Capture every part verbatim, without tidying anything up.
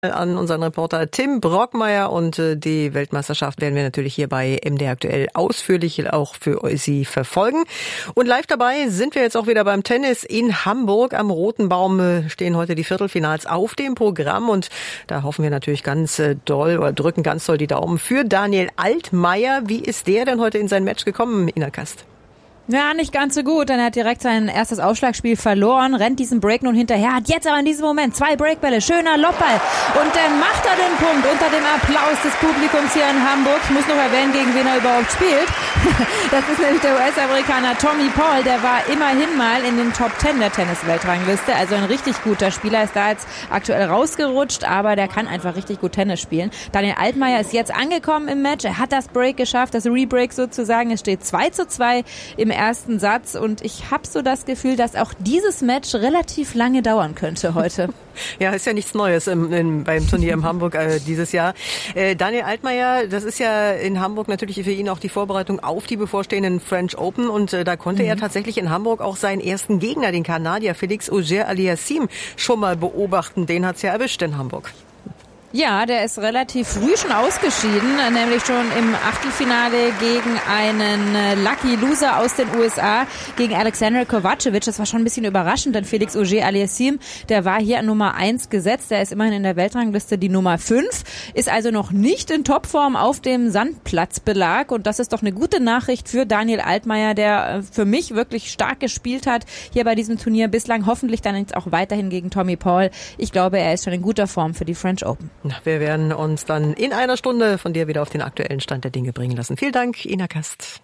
An unseren Reporter Tim Brockmeier und äh, die Weltmeisterschaft werden wir natürlich hier bei M D R aktuell ausführlich auch für Sie verfolgen. Und live dabei sind wir jetzt auch wieder beim Tennis in Hamburg. Am Roten Baum äh, stehen heute die Viertelfinals auf dem Programm und da hoffen wir natürlich ganz äh, doll oder drücken ganz doll die Daumen für Daniel Altmaier. Wie ist der denn heute in sein Match gekommen, Ina Kast? Ja, nicht ganz so gut, denn er hat direkt sein erstes Aufschlagspiel verloren, rennt diesen Break nun hinterher, hat jetzt aber in diesem Moment zwei Breakbälle, schöner Lobball und dann macht er den Punkt unter dem Applaus des Publikums hier in Hamburg. Ich muss noch erwähnen, gegen wen er überhaupt spielt. Das ist nämlich der U S-Amerikaner Tommy Paul, der war immerhin mal in den Top Ten der Tennis-Weltrangliste, also ein richtig guter Spieler, ist da jetzt aktuell rausgerutscht, aber der kann einfach richtig gut Tennis spielen. Daniel Altmaier ist jetzt angekommen im Match, er hat das Break geschafft, das Rebreak sozusagen, es steht zwei zu zwei im ersten Satz und ich habe so das Gefühl, dass auch dieses Match relativ lange dauern könnte heute. Ja, ist ja nichts Neues im, in, beim Turnier in Hamburg äh, dieses Jahr. Äh, Daniel Altmaier, das ist ja in Hamburg natürlich für ihn auch die Vorbereitung auf die bevorstehenden French Open und äh, da konnte mhm. er tatsächlich in Hamburg auch seinen ersten Gegner, den Kanadier Felix Auger-Aliassime, schon mal beobachten. Den hat's ja erwischt in Hamburg. Ja, der ist relativ früh schon ausgeschieden, nämlich schon im Achtelfinale gegen einen Lucky Loser aus den U S A, gegen Alexander Kovacevic. Das war schon ein bisschen überraschend, denn Felix Auger-Aliassime, der war hier an Nummer eins gesetzt. Der ist immerhin in der Weltrangliste die Nummer fünf, ist also noch nicht in Topform auf dem Sandplatzbelag. Und das ist doch eine gute Nachricht für Daniel Altmaier, der für mich wirklich stark gespielt hat hier bei diesem Turnier. Bislang hoffentlich dann jetzt auch weiterhin gegen Tommy Paul. Ich glaube, er ist schon in guter Form für die French Open. Wir werden uns dann in einer Stunde von dir wieder auf den aktuellen Stand der Dinge bringen lassen. Vielen Dank, Ina Kast.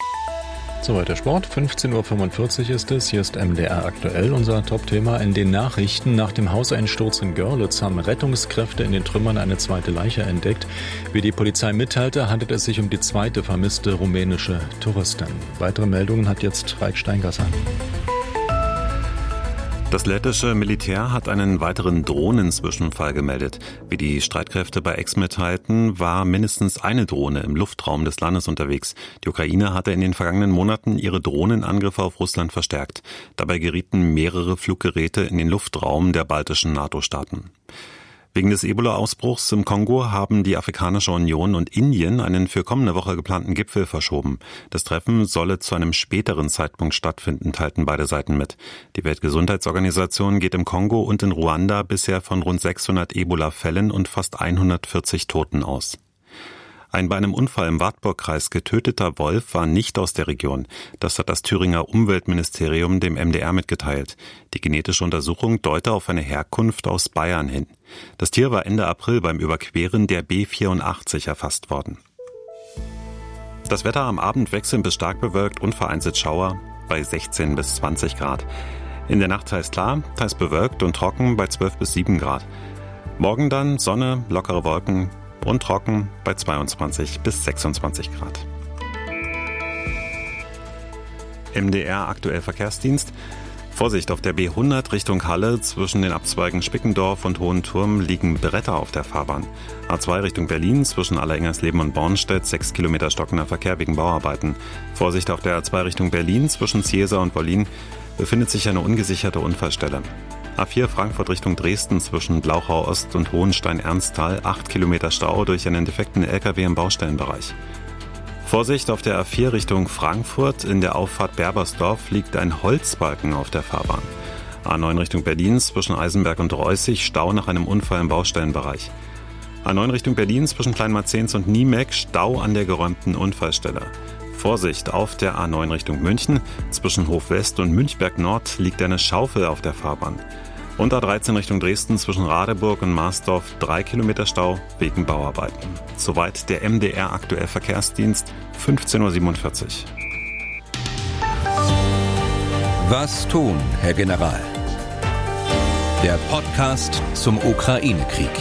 Soweit der Sport. fünfzehn Uhr fünfundvierzig ist es. Hier ist M D R aktuell, unser Top-Thema. In den Nachrichten nach dem Hauseinsturz in Görlitz haben Rettungskräfte in den Trümmern eine zweite Leiche entdeckt. Wie die Polizei mitteilte, handelt es sich um die zweite vermisste rumänische Touristin. Weitere Meldungen hat jetzt Raik Steingasser. Das lettische Militär hat einen weiteren Drohnenzwischenfall gemeldet. Wie die Streitkräfte bei X mitteilten, war mindestens eine Drohne im Luftraum des Landes unterwegs. Die Ukraine hatte in den vergangenen Monaten ihre Drohnenangriffe auf Russland verstärkt. Dabei gerieten mehrere Fluggeräte in den Luftraum der baltischen NATO-Staaten. Wegen des Ebola-Ausbruchs im Kongo haben die Afrikanische Union und Indien einen für kommende Woche geplanten Gipfel verschoben. Das Treffen solle zu einem späteren Zeitpunkt stattfinden, teilten beide Seiten mit. Die Weltgesundheitsorganisation geht im Kongo und in Ruanda bisher von rund sechshundert Ebola-Fällen und fast hundertvierzig Toten aus. Ein bei einem Unfall im Wartburgkreis getöteter Wolf war nicht aus der Region. Das hat das Thüringer Umweltministerium dem M D R mitgeteilt. Die genetische Untersuchung deute auf eine Herkunft aus Bayern hin. Das Tier war Ende April beim Überqueren der B vierundachtzig erfasst worden. Das Wetter am Abend wechselnd bis stark bewölkt und vereinzelt Schauer bei sechzehn bis zwanzig Grad. In der Nacht teils klar, teils bewölkt und trocken bei zwölf bis sieben Grad. Morgen dann Sonne, lockere Wolken und trocken bei zweiundzwanzig bis sechsundzwanzig Grad. M D R aktuell Verkehrsdienst. Vorsicht, auf der B hundert Richtung Halle zwischen den Abzweigen Spickendorf und Hohenturm liegen Bretter auf der Fahrbahn. A zwei Richtung Berlin zwischen Allerengersleben und Bornstedt, sechs Kilometer stockender Verkehr wegen Bauarbeiten. Vorsicht, auf der A zwei Richtung Berlin zwischen Ziesa und Wollin befindet sich eine ungesicherte Unfallstelle. A vier Frankfurt Richtung Dresden zwischen Blauchau Ost und Hohenstein-Ernsthal, acht Kilometer Stau durch einen defekten L K W im Baustellenbereich. Vorsicht, auf der A vier Richtung Frankfurt in der Auffahrt Berbersdorf liegt ein Holzbalken auf der Fahrbahn. A neun Richtung Berlin zwischen Eisenberg und Reußig, Stau nach einem Unfall im Baustellenbereich. A neun Richtung Berlin zwischen Kleinmarzens und Niemeck, Stau an der geräumten Unfallstelle. Vorsicht, auf der A neun Richtung München zwischen Hof West und Münchberg Nord liegt eine Schaufel auf der Fahrbahn. Und A dreizehn Richtung Dresden zwischen Radeburg und Marsdorf, drei Kilometer Stau wegen Bauarbeiten. Soweit der M D R aktuell Verkehrsdienst, fünfzehn Uhr siebenundvierzig. Was tun, Herr General? Der Podcast zum Ukraine-Krieg.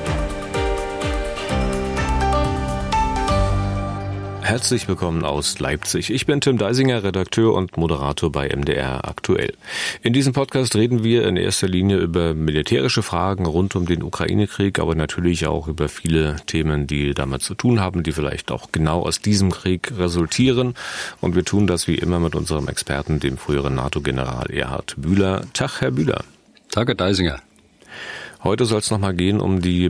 Herzlich willkommen aus Leipzig. Ich bin Tim Deisinger, Redakteur und Moderator bei M D R aktuell. In diesem Podcast reden wir in erster Linie über militärische Fragen rund um den Ukraine-Krieg, aber natürlich auch über viele Themen, die damit zu tun haben, die vielleicht auch genau aus diesem Krieg resultieren. Und wir tun das wie immer mit unserem Experten, dem früheren NATO-General Erhard Bühler. Tag, Herr Bühler. Tag, Herr Deisinger. Heute soll es nochmal gehen um die